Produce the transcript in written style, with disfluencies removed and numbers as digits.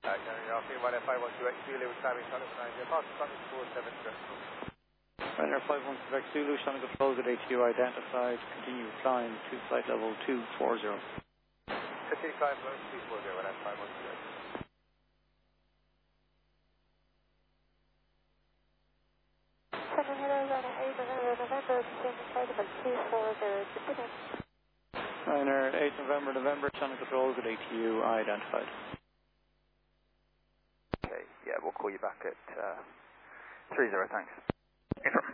You're off E1 512 Zulu, climbing Sonic 9, about Sonic 47 Ryanair 512 Zulu, Sonic controls at ATU identified, continue climb to flight level 240. Continue climb level 240, that's 512. Ryanair 8 November, Sonic controls at ATU identified. Okay, yeah, we'll call you back at 30, thanks.